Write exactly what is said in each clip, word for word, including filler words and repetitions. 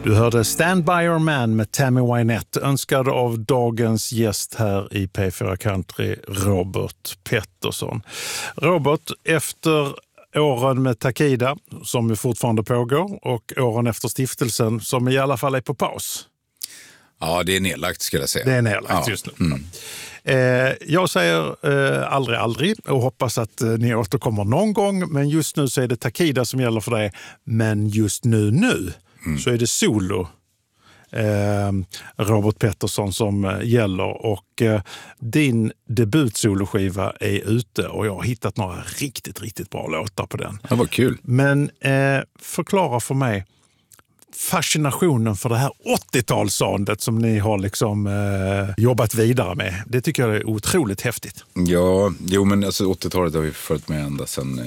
Du hörde Stand By Your Man med Tammy Wynette, önskad av dagens gäst här i P fyra Country, Robert Pettersson. Robert, efter åren med Takida, som ju fortfarande pågår, och åren efter stiftelsen, som i alla fall är på paus. Ja, det är nedlagt skulle jag säga. Det är nedlagt ja. just nu. Mm. Eh, jag säger eh, aldrig, aldrig och hoppas att eh, ni återkommer någon gång. Men just nu så är det Takida som gäller för det. Men just nu, nu mm. så är det solo eh, Robert Pettersson som eh, gäller. Och eh, din debutsoloskiva är ute och jag har hittat några riktigt, riktigt bra låtar på den. Det var kul. Men eh, förklara för mig fascinationen för det här åttiotalssoundet som ni har liksom eh, jobbat vidare med. Det tycker jag är otroligt häftigt. Ja, jo men alltså åttiotalet har vi följt med ända sedan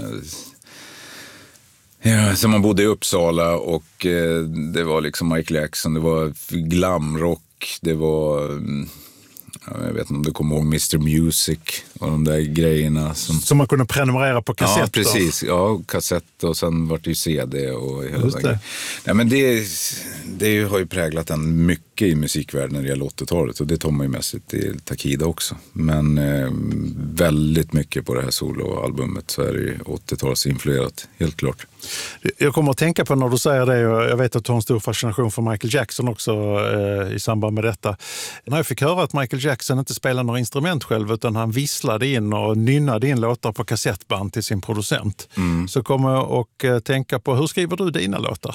eh, ja, sen man bodde i Uppsala och eh, det var liksom Michael Jackson, det var glamrock, det var mm, jag vet inte om du kommer ihåg mister Music och de där grejerna. Som, som man kunde prenumerera på kassetter. Ja, precis. Ja, kassett och sen var det ju C D och hela det. Nej, men det, det har ju präglat en mycket i musikvärlden när det gäller åttiotalet och det tar man ju med sig till Takida också. Men eh, väldigt mycket på det här soloalbumet så är det ju åttiotalsinfluerat, helt klart. Jag kommer att tänka på när du säger det och jag vet att du har en stor fascination för Michael Jackson också eh, i samband med detta. När jag fick höra att Michael Jackson inte spelade några instrument själv utan han visslade in och nynnade in låtar på kassettband till sin producent. Mm. Så kommer jag att eh, tänka på, hur skriver du dina låtar?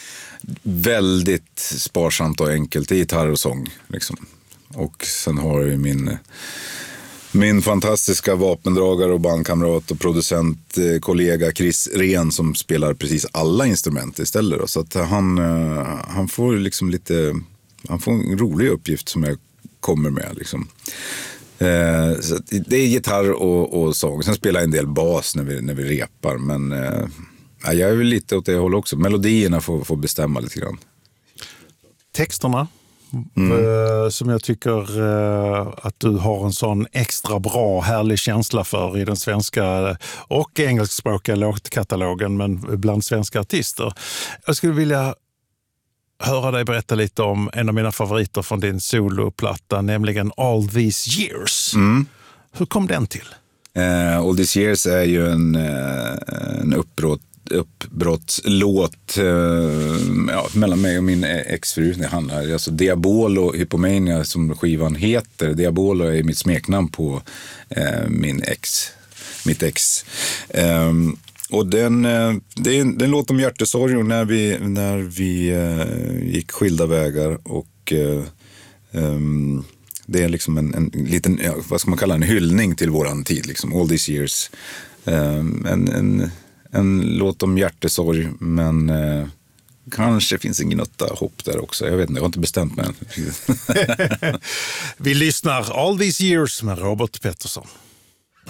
Väldigt sparsamt och enkelt i gitarr och sång. Liksom. Och sen har jag min... Min fantastiska vapendragare och bandkamrat och producent eh, kollega Chris Rehn som spelar precis alla instrument istället. Då. Så att han, eh, han får liksom lite, han får en rolig uppgift som jag kommer med. Liksom. Eh, så det är gitarr och, och sång. Sen spelar jag en del bas när vi, när vi repar. Men eh, jag är väl lite åt det hållet också. Melodierna får, får bestämma lite grann. Texterna? Mm. Som jag tycker uh, att du har en sån extra bra, härlig känsla för i den svenska och engelskspråkiga låtkatalogen, men bland svenska artister. Jag skulle vilja höra dig berätta lite om en av mina favoriter från din soloplatta, nämligen All These Years. Mm. Hur kom den till? Uh, All These Years är ju en, uh, en uppbrott uppbrottslåt eh, ja, mellan mig och min exfru. Det handlar alltså Diabolo Hypomania som skivan heter. Diabolo är mitt smeknamn på eh, min ex, mitt ex. Eh, och den, eh, det är en, det är en låt om hjärtesorg när vi, när vi eh, gick skilda vägar och eh, eh, det är liksom en, en liten, ja, vad ska man kalla en hyllning till våran tid, liksom All These Years. Eh, en, en En låt om hjärtesorg, men eh, kanske finns en gnutta hopp där också. Jag vet inte, jag har inte bestämt mig. Vi lyssnar All These Years med Robert Pettersson.